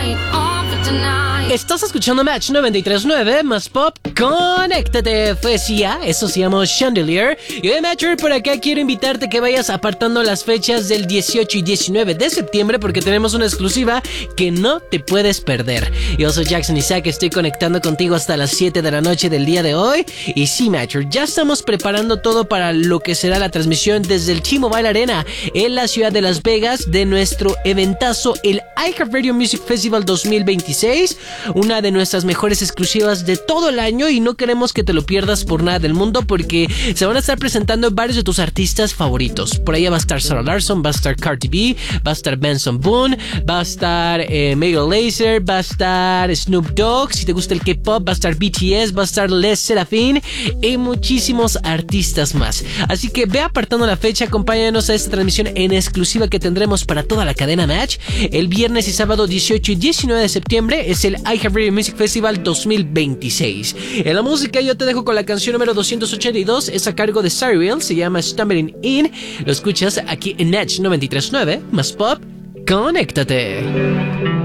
Estás escuchando Match 93.9 más Pop. Conéctate, Fesia. Eso se llama Chandelier. Y hoy, Matcher, por acá quiero invitarte que vayas apartando las fechas del 18 y 19 de septiembre porque tenemos una exclusiva que no te puedes perder. Yo soy Jackson Isaac, estoy conectando contigo hasta las 7 de la noche del día de hoy. Y sí, Matcher, ya estamos preparando todo para lo que será la transmisión desde el T-Mobile Arena en la ciudad de Las Vegas de nuestro eventazo, el iHeartRadio Music Festival 2026. Una de nuestras mejores exclusivas de todo el año y no queremos que te lo pierdas por nada del mundo porque se van a estar presentando varios de tus artistas favoritos. Por ahí va a estar Sarah Larsson, va a estar Cardi B, va a estar Benson Boone, va a estar Major Lazer, va a estar Snoop Dogg, si te gusta el K-pop va a estar BTS, va a estar Les Serafin y muchísimos artistas más. Así que ve apartando la fecha, acompáñanos a esta transmisión en exclusiva que tendremos para toda la cadena Match. El viernes y sábado 18 y 19 de septiembre es el iHeartRadio Music Festival 2026. En la música yo te dejo con la canción número 282, es a cargo de Cyril, se llama Stumbling In. Lo escuchas aquí en Match 93.9 más Pop. Conéctate.